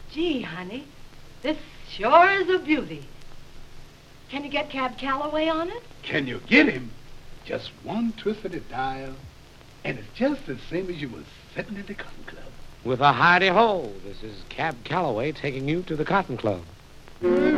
Gee, honey, this sure is a beauty. Can you get Cab Calloway on it? Can you get him? Just one twist of the dial, and it's just the same as you was sitting at the Cotton Club. With a hidey-ho, this is Cab Calloway taking you to the Cotton Club.